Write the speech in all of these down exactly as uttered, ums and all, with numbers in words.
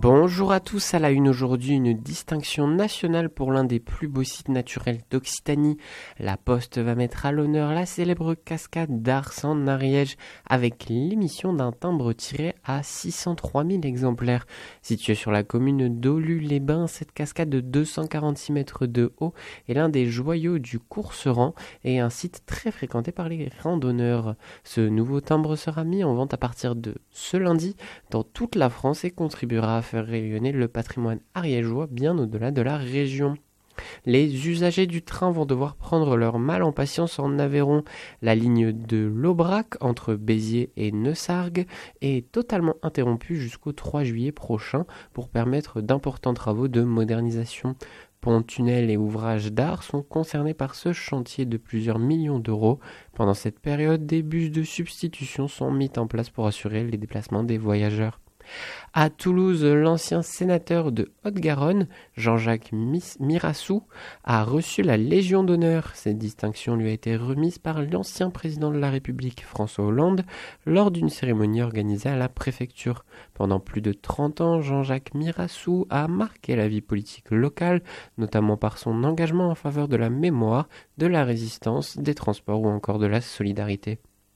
Bonjour à tous, à la une aujourd'hui, une distinction nationale pour l'un des plus beaux sites naturels d'Occitanie. La Poste va mettre à l'honneur la célèbre cascade d'Ars en Ariège avec l'émission d'un timbre tiré à six cent trois mille exemplaires. Située sur la commune d'Olu-les-Bains, cette cascade de deux cent quarante-six mètres de haut est l'un des joyaux du Courseran et un site très fréquenté par les randonneurs. Ce nouveau timbre sera mis en vente à partir de ce lundi dans toute la France et contribuera à faire rayonner le patrimoine ariégeois bien au-delà de la région. Les usagers du train vont devoir prendre leur mal en patience en Aveyron. La ligne de l'Aubrac entre Béziers et Neussargues est totalement interrompue jusqu'au trois juillet prochain pour permettre d'importants travaux de modernisation. Ponts, tunnels et ouvrages d'art sont concernés par ce chantier de plusieurs millions d'euros. Pendant cette période, des bus de substitution sont mis en place pour assurer les déplacements des voyageurs. À Toulouse, l'ancien sénateur de Haute-Garonne, Jean-Jacques Mirassou, a reçu la Légion d'honneur. Cette distinction lui a été remise par l'ancien président de la République, François Hollande, lors d'une cérémonie organisée à la préfecture. Pendant plus de trente ans, Jean-Jacques Mirassou a marqué la vie politique locale, notamment par son engagement en faveur de la mémoire, de la résistance, des transports ou encore de la solidarité.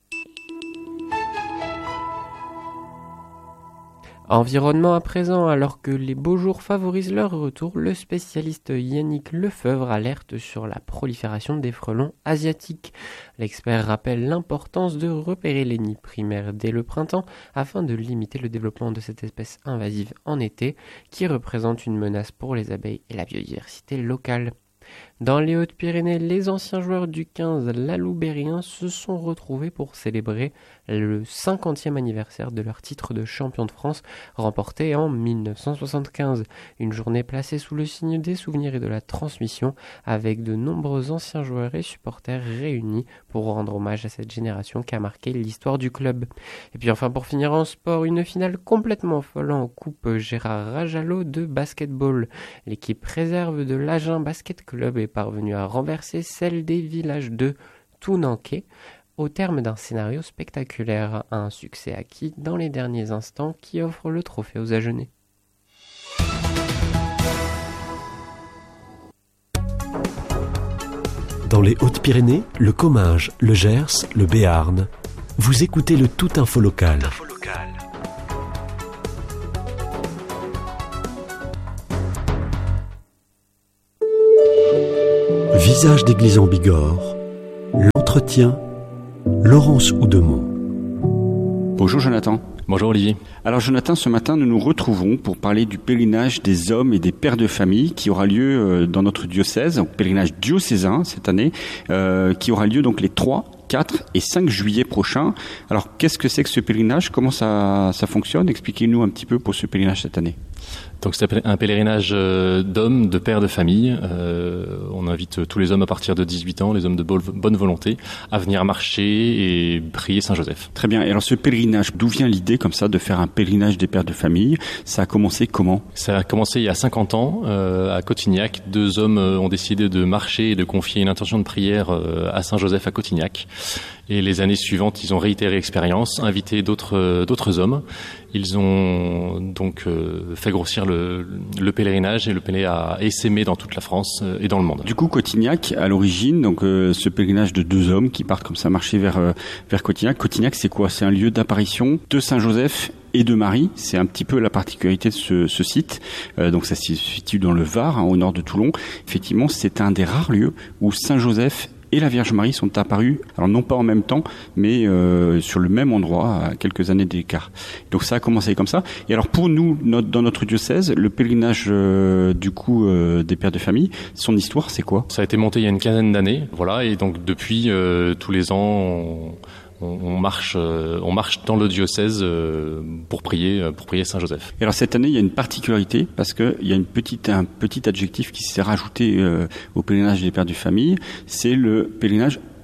Environnement à présent, alors que les beaux jours favorisent leur retour, le spécialiste Yannick Lefebvre alerte sur la prolifération des frelons asiatiques. L'expert rappelle l'importance de repérer les nids primaires dès le printemps afin de limiter le développement de cette espèce invasive en été qui représente une menace pour les abeilles et la biodiversité locale. Dans les Hautes-Pyrénées, les anciens joueurs du quinze Laloubérien se sont retrouvés pour célébrer le cinquantième anniversaire de leur titre de champion de France remporté en dix-neuf cent soixante-quinze. Une journée placée sous le signe des souvenirs et de la transmission avec de nombreux anciens joueurs et supporters réunis pour rendre hommage à cette génération qui a marqué l'histoire du club. Et puis enfin pour finir en sport, une finale complètement folle en coupe Gérard Rajalo de basketball. L'équipe réserve de l'Agen Basket Club est parvenue à renverser celle des villages de Tounanké au terme d'un scénario spectaculaire, un succès acquis dans les derniers instants qui offre le trophée aux Agenais. Dans les Hautes-Pyrénées, le Comminges, le Gers, le Béarn, vous écoutez le Tout Info Local. Tout info local. Visage d'église en Bigorre, l'entretien, Laurence Oudemont. Bonjour Jonathan. Bonjour Olivier. Alors Jonathan, ce matin nous nous retrouvons pour parler du pèlerinage des hommes et des pères de famille qui aura lieu dans notre diocèse, donc pèlerinage diocésain cette année, euh, qui aura lieu donc les trois, quatre et cinq juillet prochains. Alors qu'est-ce que c'est que ce pèlerinage ? Comment ça, ça fonctionne ? Expliquez-nous un petit peu pour ce pèlerinage cette année. Donc c'est un pèlerinage d'hommes, de pères de famille. Euh, on invite tous les hommes à partir de dix-huit ans, les hommes de bonne volonté, à venir marcher et prier Saint-Joseph. Très bien. Et alors ce pèlerinage, d'où vient l'idée comme ça de faire un pèlerinage des pères de famille ? Ça a commencé comment ? Ça a commencé il y a cinquante ans euh, à Cotignac. Deux hommes ont décidé de marcher et de confier une intention de prière euh, à Saint-Joseph à Cotignac. Et les années suivantes, ils ont réitéré l'expérience, invité d'autres euh, d'autres hommes. Ils ont donc euh, fait grossir le, le pèlerinage et le pèlerinage a essaimé dans toute la France euh, et dans le monde. Du coup, Cotignac, à l'origine, donc euh, ce pèlerinage de deux hommes qui partent comme ça marcher vers euh, vers Cotignac. Cotignac, c'est quoi ? C'est un lieu d'apparition de Saint-Joseph et de Marie. C'est un petit peu la particularité de ce, ce site. Euh, donc ça se situe dans le Var, hein, au nord de Toulon. Effectivement, c'est un des rares lieux où Saint-Joseph et la Vierge Marie sont apparus, alors non pas en même temps, mais euh, sur le même endroit, à quelques années d'écart. Donc ça a commencé comme ça. Et alors pour nous, notre, dans notre diocèse, le pèlerinage euh, du coup euh, des pères de famille, son histoire, c'est quoi ? Ça a été monté il y a une quinzaine d'années, voilà, et donc depuis euh, tous les ans, on, on marche, euh, on marche dans le diocèse euh, pour prier, pour prier Saint-Joseph. Et alors cette année, il y a une particularité parce que il y a une petite, un petit adjectif qui s'est rajouté euh, au pèlerinage des pères de famille, c'est le pèlerinage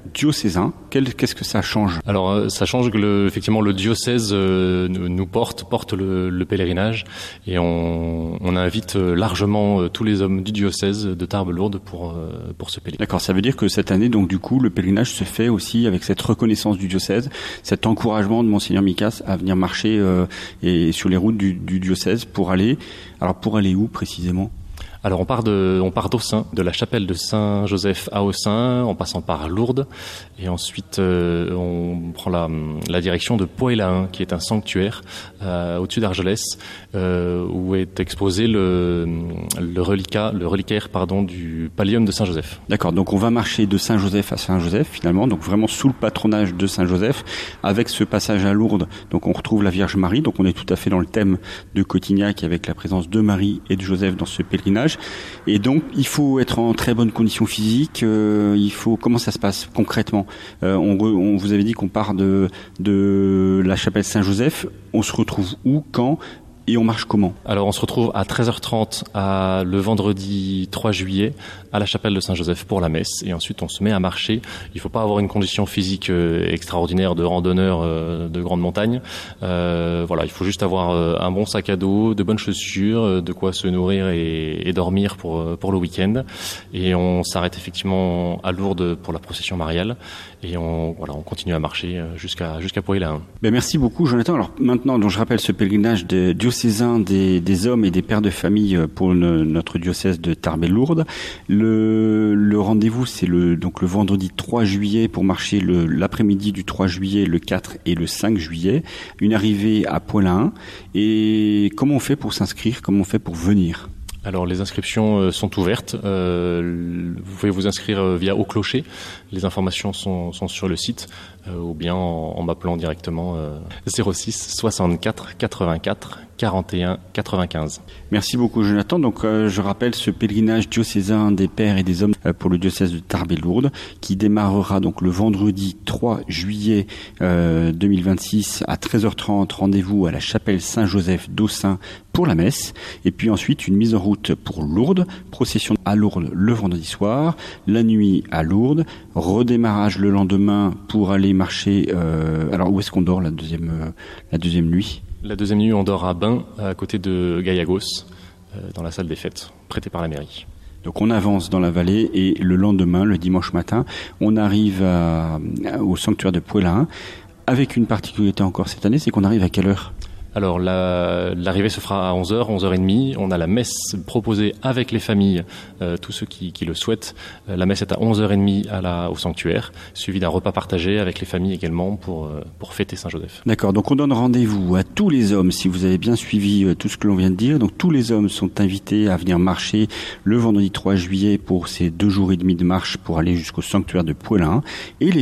diocésain. Qu'est-ce que ça change? Alors ça change que le, effectivement le diocèse euh, nous porte, porte le, le pèlerinage et on, on invite largement tous les hommes du diocèse de Tarbes-Lourdes pour, pour ce pèlerinage. D'accord, ça veut dire que cette année, donc du coup, le pèlerinage se fait aussi avec cette reconnaissance du diocèse, cet encouragement de Monseigneur Micas à venir marcher euh, et sur les routes du, du diocèse pour aller, alors pour aller où précisément? Alors on part de, on part d'Aussin, de la chapelle de Saint-Joseph à Aussin, en passant par Lourdes, et ensuite euh, on prend la, la direction de Poëlain, qui est un sanctuaire euh, au-dessus d'Argelès, euh, où est exposé le, le reliquat, le reliquaire pardon du pallium de Saint-Joseph. D'accord, donc on va marcher de Saint-Joseph à Saint-Joseph finalement, donc vraiment sous le patronage de Saint-Joseph, avec ce passage à Lourdes. Donc on retrouve la Vierge Marie, donc on est tout à fait dans le thème de Cotignac avec la présence de Marie et de Joseph dans ce pèlerinage. Et donc, il faut être en très bonne condition physique. Euh, il faut comment ça se passe concrètement? euh, on, re, on vous avait dit qu'on part de de la chapelle Saint-Joseph. On se retrouve où, quand? Et on marche comment? Alors on se retrouve à treize heures trente à, le vendredi trois juillet à la chapelle de Saint-Joseph pour la messe et ensuite on se met à marcher. Il ne faut pas avoir une condition physique euh, extraordinaire de randonneur euh, de grande montagne. Euh, voilà, il faut juste avoir euh, un bon sac à dos, de bonnes chaussures, euh, de quoi se nourrir et, et dormir pour, pour le week-end. Et on s'arrête effectivement à Lourdes pour la procession mariale et on, voilà, on continue à marcher jusqu'à, jusqu'à Poëlain. Ben merci beaucoup Jonathan. Alors maintenant, donc, je rappelle ce pèlerinage de diocésain des, des hommes et des pères de famille pour le, notre diocèse de Tarbes-Lourdes. Le, le rendez-vous, c'est le, donc le vendredi trois juillet pour marcher le, l'après-midi du trois juillet, le quatre et le cinq juillet. Une arrivée à Poëlain. Et comment on fait pour s'inscrire? Comment on fait pour venir? Alors les inscriptions sont ouvertes, euh, vous pouvez vous inscrire via Au Clocher, les informations sont, sont sur le site, euh, ou bien en, en m'appelant directement euh, zéro six soixante-quatre quatre-vingt-quatre quarante et un quatre-vingt-quinze. Merci beaucoup Jonathan. Donc euh, je rappelle ce pèlerinage diocésain des pères et des hommes euh, pour le diocèse de Tarbes-Lourdes qui démarrera donc le vendredi trois juillet euh, deux mille vingt-six à treize heures trente, rendez-vous à la chapelle Saint-Joseph d'Aussin pour la messe, et puis ensuite une mise en route pour Lourdes, procession à Lourdes le vendredi soir, la nuit à Lourdes, redémarrage le lendemain pour aller marcher. Euh, alors où est-ce qu'on dort la deuxième euh, la deuxième nuit? La deuxième nuit, on dort à Bain, à côté de Gaiagos, euh, dans la salle des fêtes, prêtée par la mairie. Donc on avance dans la vallée et le lendemain, le dimanche matin, on arrive à, au sanctuaire de Poëlain, avec une particularité encore cette année, c'est qu'on arrive à quelle heure? Alors la, l'arrivée se fera à onze heures, onze heures trente. On a la messe proposée avec les familles, euh, tous ceux qui, qui le souhaitent. Euh, la messe est à onze heures trente à la, au sanctuaire, suivi d'un repas partagé avec les familles également pour, euh, pour fêter Saint-Joseph. D'accord, donc on donne rendez-vous à tous les hommes, si vous avez bien suivi euh, tout ce que l'on vient de dire. Donc tous les hommes sont invités à venir marcher le vendredi trois juillet pour ces deux jours et demi de marche pour aller jusqu'au sanctuaire de Poëlain. Et les